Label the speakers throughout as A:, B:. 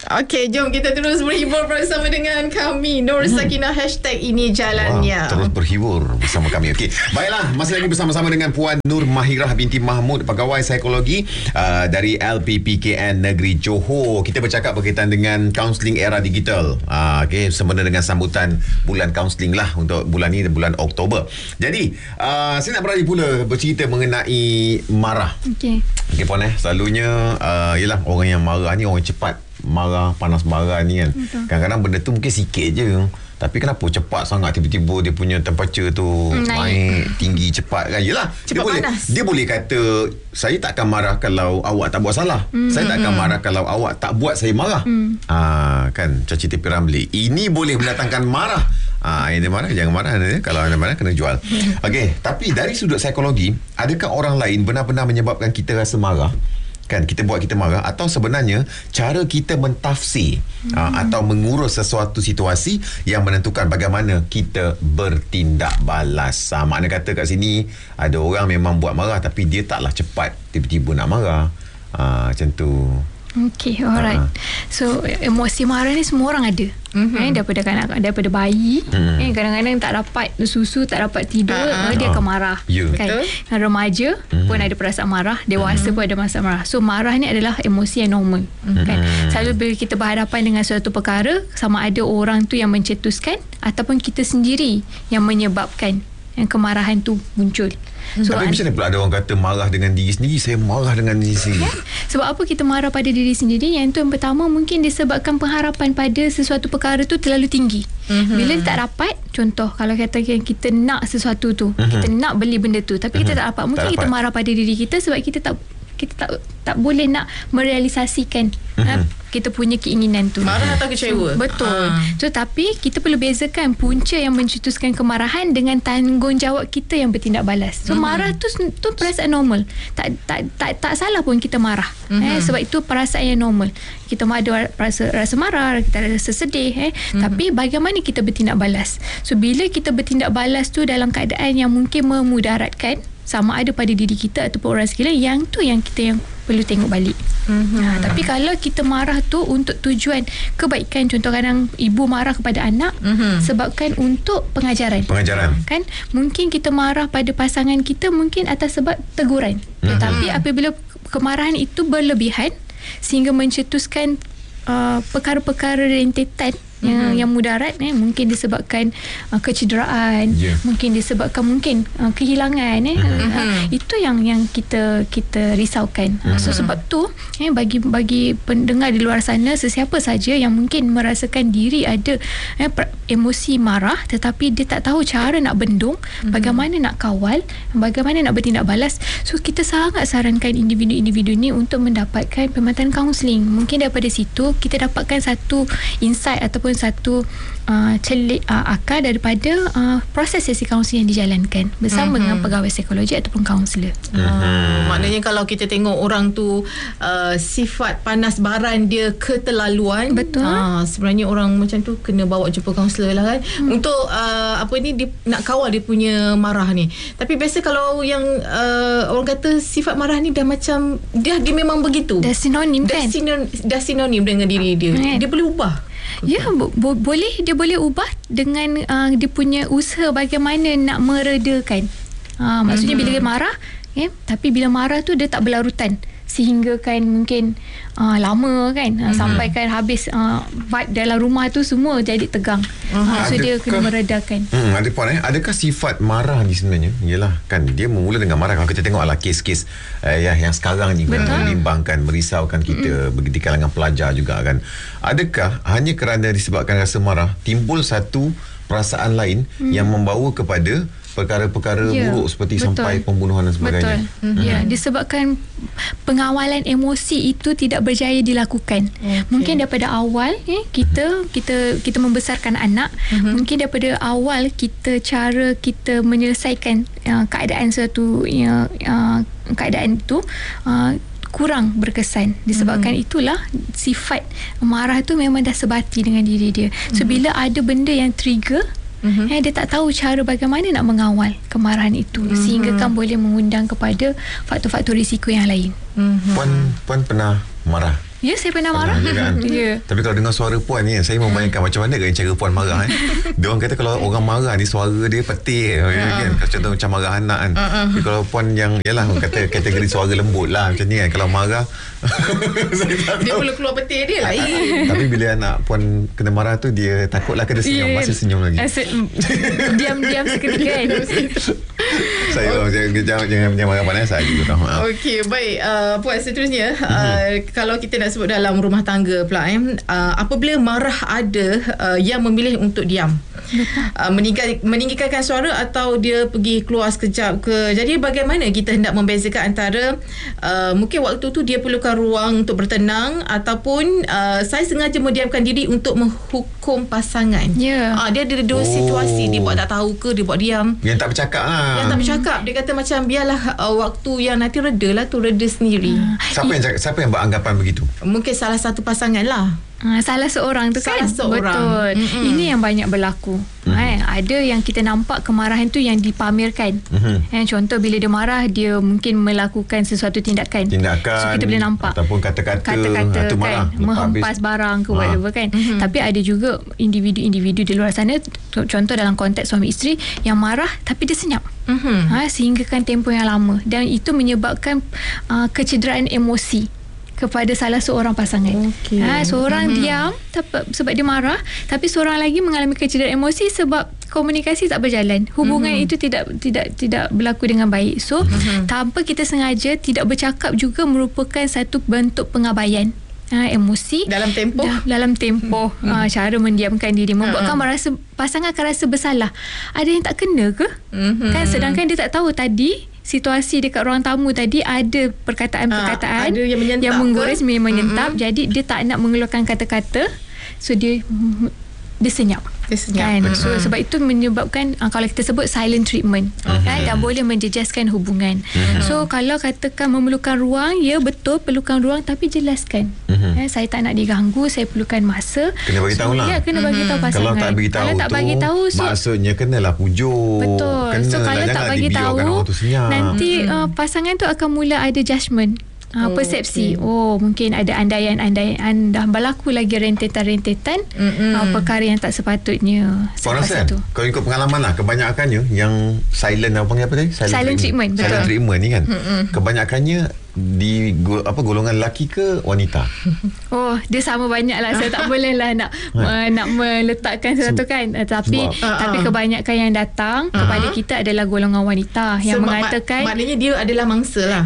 A: Okey, jom kita terus berhibur bersama dengan kami Nur Sakinah #ini jalannya.
B: Terus berhibur bersama kami. Okey, baiklah, masih lagi bersama-sama dengan Puan Nur Mahirah binti Mahmud, pegawai psikologi dari LPPKN Negeri Johor. Kita bercakap berkaitan dengan kaunseling era digital. Okey, sempena dengan sambutan bulan kaunseling lah untuk bulan ni, bulan Oktober. Jadi, saya nak beralih pula bercerita mengenai marah. Okey, Puan, selalunya ialah orang yang marah ni orang cepat marah, panas marah ni kan. Betul. Kadang-kadang benda tu mungkin sikit je, tapi kenapa cepat sangat, tiba-tiba dia punya temperature tu naik tinggi cepat kan. Yelah, dia boleh kata saya tak akan marah kalau awak tak buat salah. Saya tak akan marah kalau awak tak buat saya marah. Kan Caci Tepi Ramli. Ini boleh mendatangkan marah. Ini marah, jangan marah. Kalau anda marah kena jual. Okey, tapi dari sudut psikologi, adakah orang lain benar-benar menyebabkan kita rasa marah? Kan kita buat kita marah, atau sebenarnya cara kita mentafsir atau mengurus sesuatu situasi yang menentukan bagaimana kita bertindak balas. Makna kata kat sini ada orang memang buat marah tapi dia taklah cepat tiba-tiba nak marah. Macam tu.
C: Okay, alright. So emosi marah ni semua orang ada. Daripada bayi, kadang-kadang tak dapat susu, tak dapat tidur, dia akan marah. Kan? Remaja pun ada perasaan marah, dewasa pun ada perasaan marah. So marah ni adalah emosi yang normal. Kan? Selalu bila kita berhadapan dengan suatu perkara, sama ada orang tu yang mencetuskan ataupun kita sendiri yang menyebabkan yang kemarahan tu muncul.
B: So, tapi macam mana pula ada orang kata marah dengan diri sendiri? Saya marah dengan diri sendiri.
C: Sebab apa kita marah pada diri sendiri? Yang tu yang pertama, mungkin disebabkan pengharapan pada sesuatu perkara tu terlalu tinggi. Bila tak dapat, contoh kalau katakan kita nak sesuatu tu, kita nak beli benda tu, tapi kita tak dapat, mungkin kita marah pada diri kita sebab kita tak boleh nak merealisasikan kita punya keinginan tu.
A: Marah atau kecewa.
C: Betul. So tapi kita perlu bezakan punca yang mencetuskan kemarahan dengan tanggungjawab kita yang bertindak balas. So marah tu perasaan normal. Tak salah pun kita marah. Sebab itu perasaan yang normal. Kita ada rasa marah, kita rasa sedih. Tapi bagaimana kita bertindak balas? So bila kita bertindak balas tu dalam keadaan yang mungkin memudaratkan, sama ada pada diri kita ataupun orang sekeliling, yang tu yang kita yang perlu tengok balik. Tapi kalau kita marah tu untuk tujuan kebaikan, contoh kadang ibu marah kepada anak sebabkan untuk pengajaran kan, mungkin kita marah pada pasangan kita mungkin atas sebab teguran. Tetapi apabila kemarahan itu berlebihan sehingga mencetuskan perkara-perkara rentetan yang mudarat, mungkin disebabkan kecederaan, mungkin disebabkan kehilangan, itu yang kita risaukan. So sebab tu bagi pendengar di luar sana, sesiapa saja yang mungkin merasakan diri ada emosi marah tetapi dia tak tahu cara nak bendung, bagaimana nak kawal, bagaimana nak bertindak balas, so kita sangat sarankan individu-individu ni untuk mendapatkan perkhidmatan kaunseling. Mungkin daripada situ kita dapatkan satu insight ataupun satu celik akal daripada proses sesi kaunseling yang dijalankan bersama dengan pegawai psikologi ataupun kaunselor.
A: Maknanya kalau kita tengok orang tu sifat panas baran dia keterlaluan, betul. Sebenarnya orang macam tu kena bawa jumpa kaunselor lah kan, untuk dia nak kawal dia punya marah ni. Tapi biasa kalau yang orang kata sifat marah ni dah macam dia memang begitu,
C: dah sinonim kan,
A: dah sinonim dengan diri dia. Dia boleh ubah.
C: Ya, boleh, dia boleh ubah dengan dia punya usaha bagaimana nak meredakan. Maksudnya bila dia marah, tapi bila marah tu dia tak berlarutan sehingga kan mungkin lama kan, sampai kan habis vibe dalam rumah tu semua jadi tegang. So dia kena meredakan.
B: Ada Puan, adakah sifat marah ni sebenarnya ialah kan dia memula dengan marah. Kalau kita tengok kes-kes yang sekarang ni membimbangkan, merisaukan kita di kalangan pelajar juga kan. Adakah hanya kerana disebabkan rasa marah timbul satu perasaan lain yang membawa kepada perkara-perkara buruk seperti sampai pembunuhan dan sebagainya?
C: Betul. Ya, disebabkan pengawalan emosi itu tidak berjaya dilakukan. Mungkin daripada awal kita membesarkan anak, mungkin daripada awal cara kita menyelesaikan keadaan suatu keadaan itu kurang berkesan. Disebabkan itulah sifat marah tu memang dah sebati dengan diri dia. So bila ada benda yang trigger, dia tak tahu cara bagaimana nak mengawal kemarahan itu, sehingga kan boleh mengundang kepada faktor-faktor risiko yang lain.
B: Puan pernah marah
C: Ya, saya pernah marah.
B: Ya. Tapi kalau dengar suara puan ni, saya membayangkan macam mana kan cara puan marah Dia orang kata kalau orang marah ni suara dia petir kan. Contoh macam marah anak kan. Tapi kalau puan yang yalah kata kategori suara lembut lah macam ni kan. Kalau marah
A: dia perlu keluar petir dia lain.
B: Tapi bila anak puan kena marah tu, dia takutlah kena senyum. Masih senyum lagi.
C: Diam-diam seketika kan.
B: Saya jangan marah panas saya juga.
A: Okey, baik. Puan, seterusnya kalau kita nak sebut dalam rumah tangga pula apabila marah ada yang memilih untuk diam, meninggikan suara atau dia pergi keluar sekejap ke. Jadi bagaimana kita hendak membezakan antara mungkin waktu tu dia perlukan ruang untuk bertenang, ataupun saya sengaja mendiamkan diri untuk menghukum pasangan. Dia ada dua situasi. Dia buat tak tahu ke, dia buat diam,
B: yang tak bercakap lah.
A: Yang tak bercakap. Dia kata macam biarlah waktu yang nanti reda sendiri.
B: Siapa yang beranggapan begitu?
A: Mungkin salah satu pasangan lah.
C: Salah seorang tu kan. Betul. Ini yang banyak berlaku. Ada yang kita nampak kemarahan tu yang dipamerkan. Contoh bila dia marah, dia mungkin melakukan sesuatu tindakan. So kita boleh nampak.
B: Ataupun kata-kata
C: kan, menghempas barang ke whatever kan. Tapi ada juga individu-individu di luar sana, contoh dalam konteks suami isteri yang marah tapi dia senyap. Sehinggakan tempoh yang lama, dan itu menyebabkan kecederaan emosi kepada salah seorang pasangan. Seorang diam sebab dia marah, tapi seorang lagi mengalami kecederaan emosi sebab komunikasi tak berjalan. Hubungan itu tidak berlaku dengan baik. So tanpa kita sengaja, tidak bercakap juga merupakan satu bentuk pengabaian emosi dalam tempoh cara mendiamkan diri membuatkan pasangan akan rasa bersalah. Ada yang tak kena ke? Kan sedangkan dia tak tahu tadi situasi dekat ruang tamu tadi ada perkataan-perkataan yang menggores, menyentap. Jadi dia tak nak mengeluarkan kata-kata, so dia senyap. Kan? So sebab itu menyebabkan kalau kita sebut silent treatment kan, dan boleh menjejaskan hubungan. So kalau katakan memerlukan ruang, ya betul perlukan ruang, tapi jelaskan. Saya tak nak diganggu, saya perlukan masa.
B: Kena bagi tahu lah.
C: Kena bagi tahu pasangan.
B: Kalau tak bagi tahu tu, maksudnya kenalah pujuk.
C: Betul. So kalau tak bagi tahu, nanti pasangan tu akan mula ada judgement. Persepsi. Mungkin ada andaian dah berlaku lagi rentetan perkara yang tak sepatutnya.
B: Kau rasa kau ikut pengalaman lah, kebanyakannya yang silent apa tadi?
C: Silent treatment.
B: Silent treatment ni kan. Kebanyakannya di golongan lelaki ke wanita?
C: Dia sama banyak lah. Saya tak boleh lah nak meletakkan sesuatu kan. Tapi kebanyakan yang datang kepada kita adalah golongan wanita yang mengatakan
A: maknanya dia adalah mangsa lah.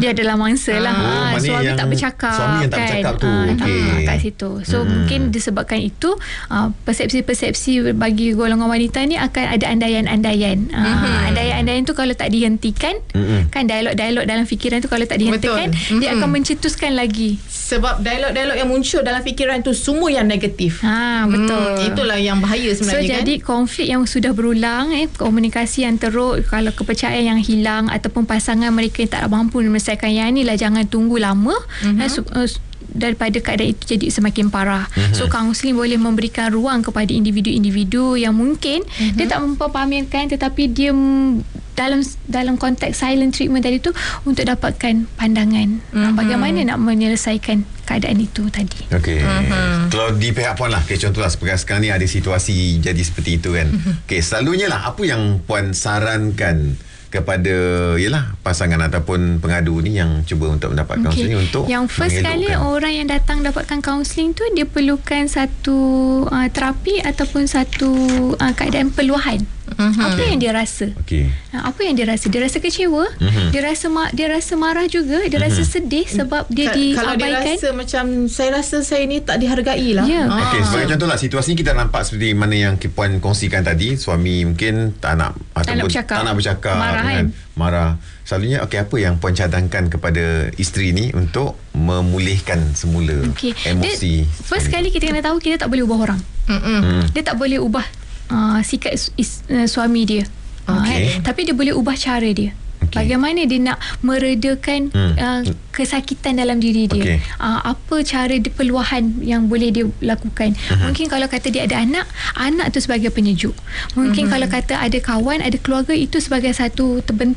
C: Suami tak bercakap.
B: Suami yang tak bercakap tu.
C: Kat situ. So mungkin disebabkan itu persepsi bagi golongan wanita ni akan ada andaian-andaian. Andaian-andaian tu kalau tak dihentikan, kan dialog-dialog dalam fikiran tu kalau tak dihentikan, dia akan mencetuskan lagi.
A: Sebab dialog-dialog yang muncul dalam fikiran tu semua yang negatif.
C: Betul.
A: Itulah yang bahaya sebenarnya. So
C: jadi konflik yang sudah berulang, komunikasi yang teruk, kalau kepercayaan yang hilang ataupun pasangan mereka yang tak mampu menyelesaikan yang ni lah, jangan tunggu lama daripada keadaan itu jadi semakin parah. So kaunseling boleh memberikan ruang kepada individu-individu yang mungkin dia tak memperpamerkan, tetapi dia dalam konteks silent treatment tadi tu untuk dapatkan pandangan bagaimana nak menyelesaikan keadaan itu tadi.
B: Kalau di pihak puan lah, contohlah sekarang ni ada situasi jadi seperti itu kan. Selalunya lah apa yang puan sarankan kepada pasangan ataupun pengadu ni yang cuba untuk mendapat kaunseling untuk
C: yang first kali orang yang datang dapatkan kaunseling tu, dia perlukan satu terapi ataupun satu keadaan peluahan. Apa yang dia rasa? Apa yang dia rasa? Dia rasa kecewa, dia rasa marah juga, dia rasa sedih sebab dia diabaikan.
A: Kalau dia rasa macam saya rasa saya ni tak dihargai lah.
B: Sebagai contoh lah, situasi kita nampak seperti mana yang puan kongsikan tadi. Suami mungkin tak nak bercakap, marah. Selalunya apa yang puan cadangkan kepada isteri ni untuk memulihkan semula emosi?
C: First kali kita kena tahu, kita tak boleh ubah orang. Dia tak boleh ubah sikap suami dia. Tapi dia boleh ubah cara dia. Bagaimana dia nak meredakan kesakitan dalam diri dia. Apa cara dia, peluahan yang boleh dia lakukan. Mungkin kalau kata dia ada anak tu sebagai penyejuk. Mungkin kalau kata ada kawan, ada keluarga, itu sebagai satu terbentuk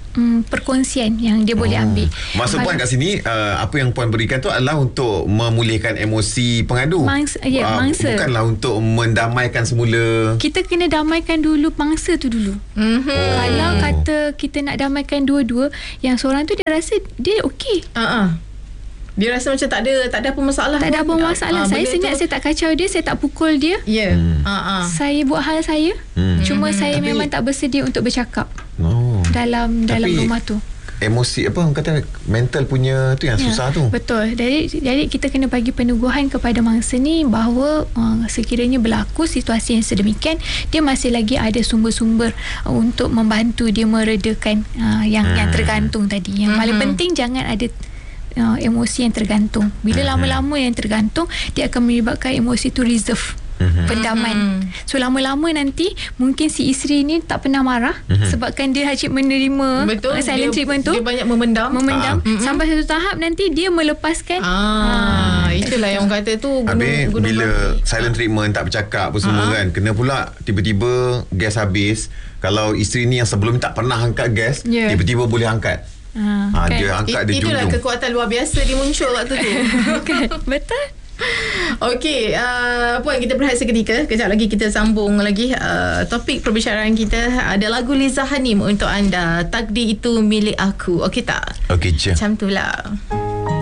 C: perkongsian yang dia boleh ambil.
B: Maksud puan kat sini, apa yang puan berikan tu adalah untuk memulihkan emosi pengadu.
C: Mangsa.
B: Bukanlah untuk mendamaikan semula.
C: Kita kena damaikan dulu mangsa tu dulu. Kalau kata kita nak damaikan dua-dua, yang seorang tu dia rasa dia okey.
A: Dia rasa macam tak ada apa masalah.
C: Tak ada apa masalah. Saya senyap, saya tak kacau dia, saya tak pukul dia.
A: Ya.
C: Saya buat hal saya. Cuma saya memang tak bersedia untuk bercakap. Dalam rumah tu.
B: Emosi apa orang kata, mental punya tu yang susah tu.
C: Betul. Jadi kita kena bagi peneguhan kepada mangsa ni bahawa sekiranya berlaku situasi yang sedemikian, dia masih lagi ada sumber-sumber untuk membantu dia meredakan yang tergantung tadi. Yang paling penting jangan ada emosi yang tergantung. Bila lama-lama yang tergantung, dia akan menyebabkan emosi tu reserve, pendaman. So lama-lama nanti mungkin si isteri ni tak pernah marah sebabkan dia hajib menerima silent treatment tu.
A: Dia banyak memendam
C: sampai satu tahap nanti dia melepaskan.
A: Itulah yang orang kata tu
B: habis bila silent treatment, tak bercakap apa semua kan, kena pula tiba-tiba gas habis. Kalau isteri ni yang sebelum tak pernah angkat gas, tiba-tiba boleh angkat. Dia angkat, dia
A: itulah
B: junjung.
A: kekuatan luar biasa dia muncul waktu tu.
C: Betul.
A: Okey, Puan, kita berehat seketika. Kejap lagi kita sambung lagi. Topik perbicaraan kita ada lagu Liza Hanim untuk anda, Takdir Itu Milik Aku. Okey tak?
B: Okey je.
A: Macam tu lah.